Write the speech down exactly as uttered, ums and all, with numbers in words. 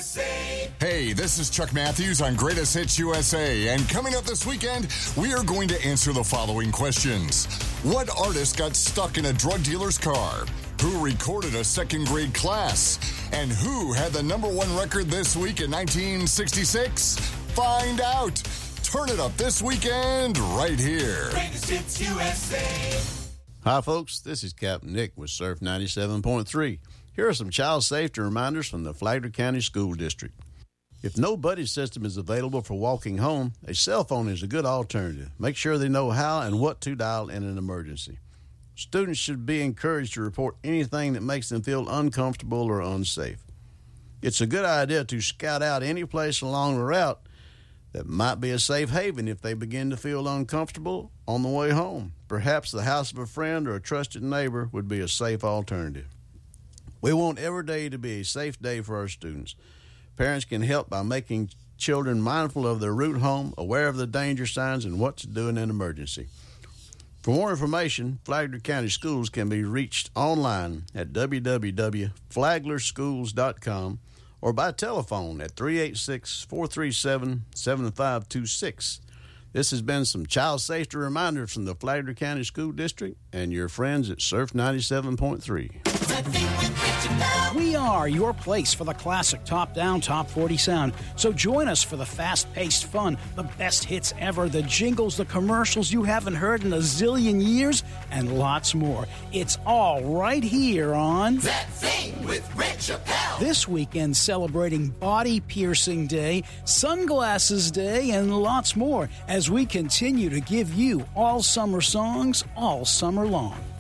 S A. Hey, this is Chuck Matthews on Greatest Hits U S A, and coming up this weekend, we are going to answer the following questions. What artist got stuck in a drug dealer's car? Who recorded a second grade class? And who had the number one record this week in nineteen sixty-six? Find out. Turn it up this weekend right here. Greatest Hits U S A. Hi, folks. This is Captain Nick with Surf ninety-seven point three. Here are some child safety reminders from the Flagler County School District. If no buddy system is available for walking home, a cell phone is a good alternative. Make sure they know how and what to dial in an emergency. Students should be encouraged to report anything that makes them feel uncomfortable or unsafe. It's a good idea to scout out any place along the route that might be a safe haven if they begin to feel uncomfortable on the way home. Perhaps the house of a friend or a trusted neighbor would be a safe alternative. We want every day to be a safe day for our students. Parents can help by making children mindful of their route home, aware of the danger signs, and what to do in an emergency. For more information, Flagler County Schools can be reached online at w w w dot flagler schools dot com or by telephone at three eight six, four three seven, seven five two six. This has been some child safety reminders from the Flagler County School District and your friends at Surf ninety-seven point three. We are your place for the classic top-down, top forty sound. So join us for the fast-paced fun, the best hits ever, the jingles, the commercials you haven't heard in a zillion years, and lots more. It's all right here on That Thing with Red Chappelle. This weekend celebrating Body Piercing Day, Sunglasses Day, and lots more as we continue to give you all summer songs all summer long.